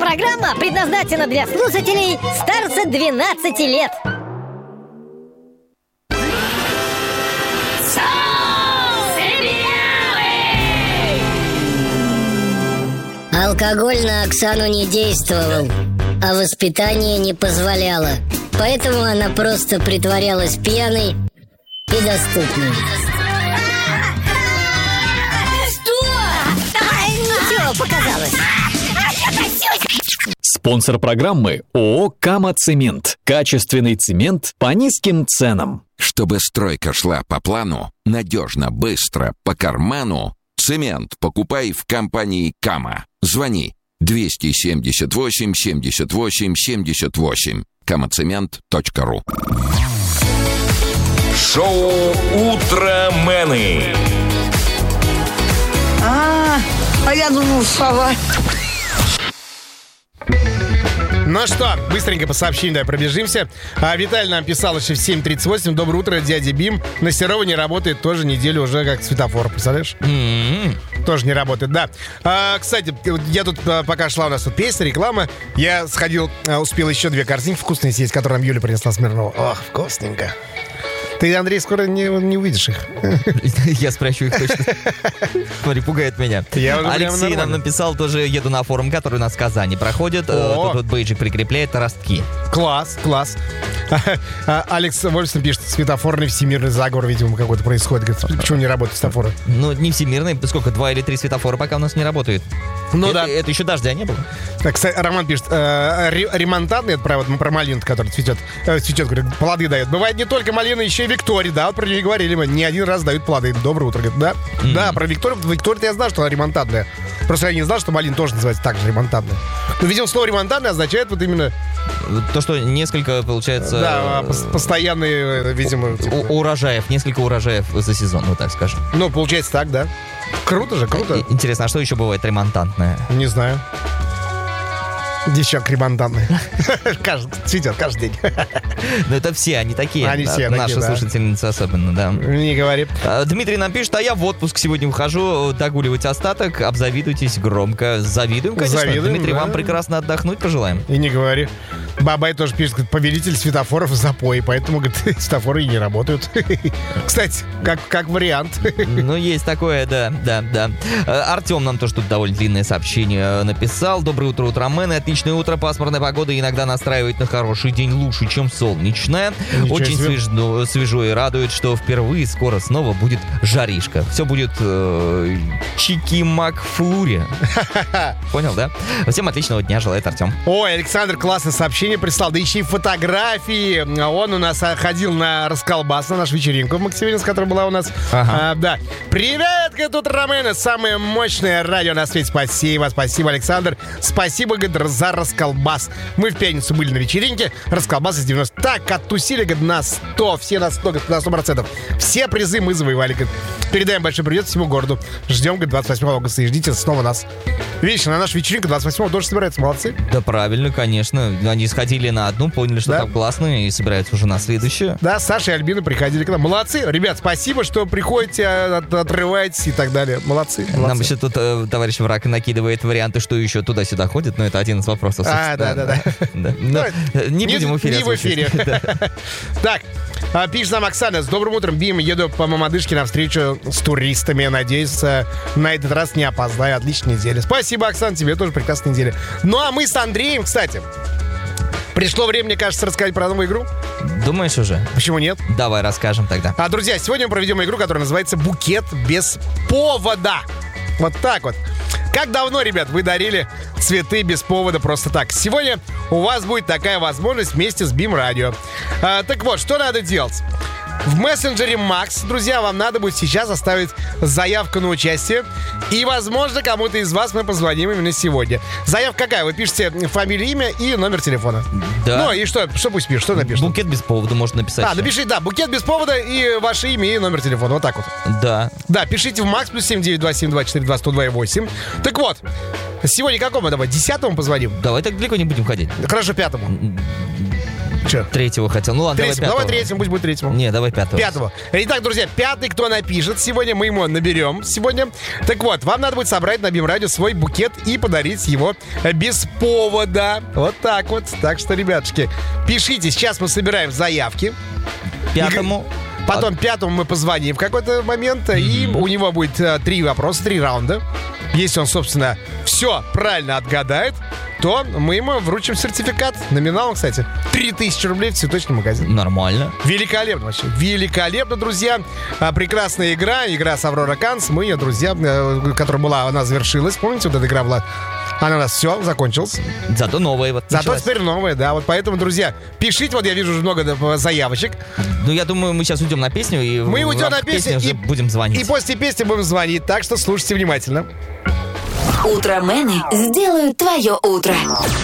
программа предназначена для слушателей старше 12 лет. Алкоголь на Оксану не действовал, а воспитание не позволяло. Поэтому она просто притворялась пьяной и доступной. Что? Ничего, показалось. Спонсор программы ООО «Кама-Цемент». Качественный цемент по низким ценам. Чтобы стройка шла по плану, надежно, быстро, по карману, цемент покупай в компании «Кама». Звони 278 78 78. kamacement.ru. Шоу «Утромены». А я думал, сова. Ну что, быстренько по сообщению давай пробежимся. Виталий нам писал еще в 7:38. Доброе утро, дядя Бим. На Серова не работает тоже неделю уже как светофор, представляешь? Тоже не работает, да. Кстати, я тут, пока шла у нас тут песня, реклама, я сходил, успел еще 2 корзинки вкусные съесть, которые нам Юля принесла Смирнова. Ох, вкусненько. Ты, Андрей, скоро не увидишь их. Я спрячу их точно. Смотри, пугает меня. Алексей нам написал, тоже еду на форум, который у нас в Казани проходит. Тут вот бейджик прикрепляет ростки. Класс. Алекс Вольфсон пишет, светофорный всемирный заговор, видимо, какой-то происходит. Говорит, почему не работают светофоры? Ну, не всемирный, сколько, 2 или 3 светофора пока у нас не работают. Ну да. Это еще дождя не было. Так, Роман пишет, ремонтантный, это про малину, которая цветет, говорит, плоды дает. Бывает не только малина, еще и Виктория, да, вот про нее говорили мы, не один раз дают плоды. Доброе утро, говорит, да? Да, про Викторию, я знал, что она ремонтантная. Просто я не знал, что малина тоже называется так же, ремонтантная. Но, видимо, слово ремонтантная означает вот именно... То, что несколько, получается... Да, постоянные, видимо... Урожаев, несколько урожаев за сезон, вот так скажем. Ну, получается так, да. Круто же, круто. Интересно, а что еще бывает ремонтантное? Не знаю. Девчонка ремонтантная. Цветет каждый день. Ну, это все, они такие. Они все наши такие, слушательницы особенно, да. Не говори. Дмитрий нам пишет, а я в отпуск сегодня ухожу догуливать остаток. Обзавидуйтесь громко. Завидуем, конечно. Завидуем, Дмитрий, да. Вам прекрасно отдохнуть пожелаем. И не говори. Бабай тоже пишет, говорит, повелитель светофоров в запое, поэтому, говорит, светофоры и не работают. Кстати, как вариант. Ну, есть такое, да. Артем нам тоже тут довольно длинное сообщение написал. Доброе утро, утромены. Отличное утро. Пасмурная погода иногда настраивает на хороший день лучше, чем солнечная. Ничего Очень себе. свежо и радует, что впервые скоро снова будет жаришка. Все будет чики-мак-флури. Понял, да? Всем отличного дня желает Артем. Ой, Александр классное сообщение прислал, да еще и фотографии. Он у нас ходил на расколбас, на нашу вечеринку в Максимилинске, которая была у нас. Да. Привет, говорит, утромены, самое мощное радио на свете. Спасибо, Александр. Спасибо, говорит, за расколбас. Мы в пятницу были на вечеринке, расколбас из 90. Так, оттусили, говорит, на 100, все на 100, говорит, на 100%. Все призы мы завоевали, говорит. Передаем большой привет всему городу. Ждем, говорит, 28 августа и ждите снова нас. Видишь, на нашу вечеринку 28-го тоже собираются, молодцы. Да, правильно, конечно. Они сходили на одну, поняли, что там классно, и собираются уже на следующую. Да, Саша и Альбина приходили к нам. Молодцы, ребят, спасибо, что приходите, отрываетесь и так далее. Молодцы. Нам еще тут товарищ Враг накидывает варианты, что еще туда-сюда ходит, но это один из вопросов. Да. Не будем в эфире. Не в эфире. Так, пишет нам Оксана. С добрым утром, Бим. Еду по Мамадышке навстречу с туристами. Надеюсь, на этот раз не опоздаю. Отличная неделя. Спасибо, Оксана, тебе тоже прекрасная неделя. Ну, а мы с Андреем, кстати, пришло время, мне кажется, рассказать про новую игру. Думаешь уже? Почему нет? Давай расскажем тогда. Друзья, сегодня мы проведем игру, которая называется «Букет без повода». Вот так вот. Как давно, ребят, вы дарили цветы без повода просто так? Сегодня у вас будет такая возможность вместе с Бим Радио. Так вот, что надо делать? В мессенджере Макс, друзья, вам надо будет сейчас оставить заявку на участие. И, возможно, кому-то из вас мы позвоним именно сегодня. Заявка какая? Вы пишете фамилию, имя и номер телефона. Да. Ну и что пусть пишет? Что напишет? Букет без повода можно написать. Напишите, да, букет без повода и ваше имя и номер телефона. Вот так вот. Да. Да, пишите в Макс +7 927 242 102 8. Так вот, сегодня какому давай? 10-му позвоним? Давай так далеко не будем ходить. Хорошо, 5-му. Че? Третьего хотел. Ну ладно, Третьего. Давай третьему, пусть будет третьему. Не, давай пятого. Пятого. Итак, друзья, пятый, кто напишет сегодня, мы ему наберем сегодня. Так вот, вам надо будет собрать на БИМ-радио свой букет и подарить его без повода. Вот так вот. Так что, ребятушки, пишите. Сейчас мы собираем заявки. Пятому. Потом пятому мы позвоним в какой-то момент, и у него будет 3 вопроса, 3 раунда. Если он, собственно, все правильно отгадает, то мы ему вручим сертификат. Номиналом, кстати, 3000 рублей в цветочный магазин. Нормально. Великолепно вообще. Великолепно, друзья. Прекрасная игра с Аврора Канц. Мы ее, друзья, которая была, она завершилась. Помните, вот эта игра была? Она у нас все, закончилась. Зато новая вот Зато началась. теперь новая, да. Вот поэтому, друзья, пишите. Вот я вижу уже много заявочек. Ну, я думаю, мы сейчас уйдем на песню. И Мы уйдем на песню и будем звонить. И после песни будем звонить. Так что слушайте внимательно. Утромены сделают твое утро.